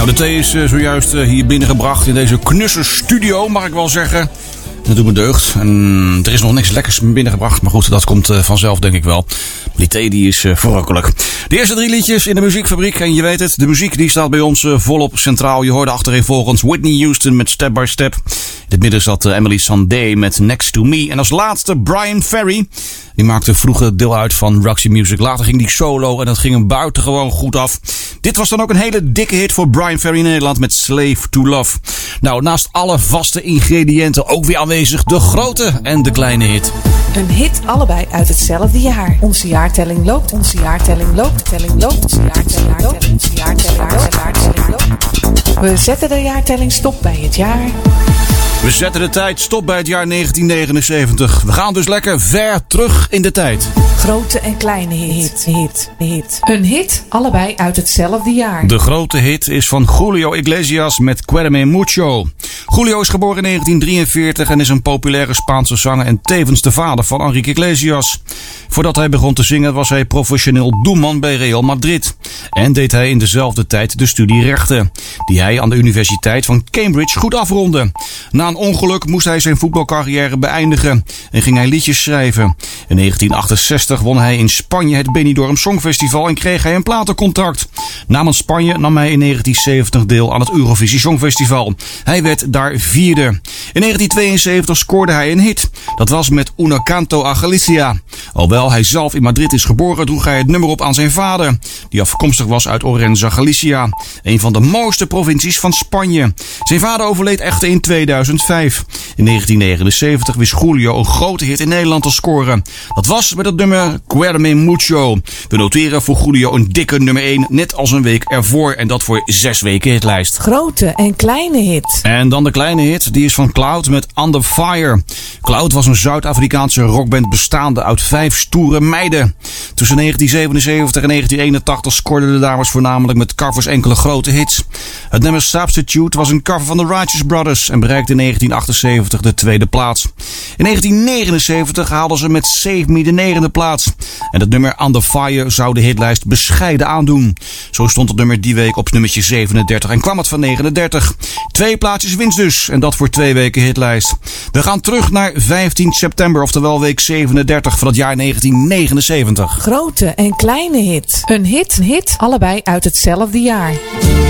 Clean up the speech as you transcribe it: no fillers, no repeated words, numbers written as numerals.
Nou, de thee is zojuist hier binnengebracht in deze knusse studio, mag ik wel zeggen. Dat doet me deugd. En er is nog niks lekkers binnengebracht. Maar goed, dat komt vanzelf, denk ik wel. Die thee die is verrukkelijk. De eerste 3 liedjes in de muziekfabriek. En je weet het, de muziek die staat bij ons volop centraal. Je hoorde achtereenvolgens Whitney Houston met Step by Step. In het midden zat Emily Sandé met Next to Me. En als laatste Bryan Ferry. Die maakte vroeger deel uit van Roxy Music. Later ging die solo en dat ging hem buitengewoon goed af. Dit was dan ook een hele dikke hit voor Bryan Ferry in Nederland met Slave to Love. Nou, naast alle vaste ingrediënten ook weer aanwezig de grote en de kleine hit. Een hit, allebei uit hetzelfde jaar. Onze jaartelling loopt, onze jaartelling loopt, telling loopt, onze jaartelling loopt, onze jaartelling loopt. We zetten de jaartelling stop bij het jaar. We zetten de tijd stop bij het jaar 1979. We gaan dus lekker ver terug in de tijd. Grote en kleine hit. Een hit, allebei uit hetzelfde jaar. De grote hit is van Julio Iglesias met Quéreme Mucho. Julio is geboren in 1943 en is een populaire Spaanse zanger en tevens de vader van Enrique Iglesias. Voordat hij begon te zingen was hij professioneel doelman bij Real Madrid. En deed hij in dezelfde tijd de studie rechten, die hij aan de Universiteit van Cambridge goed afrondde. Na een ongeluk moest hij zijn voetbalcarrière beëindigen en ging hij liedjes schrijven. In 1968 won hij in Spanje het Benidorm Songfestival en kreeg hij een platencontract. Namens Spanje nam hij in 1970 deel aan het Eurovisie Songfestival. Hij werd daar 4e. In 1972 scoorde hij een hit. Dat was met Una Canto a Galicia. Alhoewel hij zelf in Madrid is geboren, droeg hij het nummer op aan zijn vader, die afkomstig was uit Orense, Galicia, een van de mooiste provincies van Spanje. Zijn vader overleed echter in 2005. In 1979 wist Julio een grote hit in Nederland te scoren. Dat was met het nummer Quéreme Mucho. We noteren voor Julio een dikke nummer 1, net als een week ervoor. En dat voor 6 weken hitlijst. Grote en kleine hit. En dan de kleine hit, die is van Cloud met Under Fire. Cloud was een Zuid-Afrikaanse rockband bestaande uit 5 stoere meiden. Tussen 1977 en 1981 scoorden de dames voornamelijk met covers enkele grote hits. Het nummer Substitute was een cover van de Righteous Brothers en bereikte in 1978 de 2e plaats. In 1979 haalden ze met Save Me de 9e plaats. En het nummer Under Fire zou de hitlijst bescheiden aandoen. Zo stond het nummer die week op nummertje 37 en kwam het van 39. 2 plaatsjes winst dus en dat voor 2 weken hitlijst. We gaan terug naar 15 september, oftewel week 37 van het jaar 1979. Grote en kleine hit. Een hit, allebei uit hetzelfde jaar.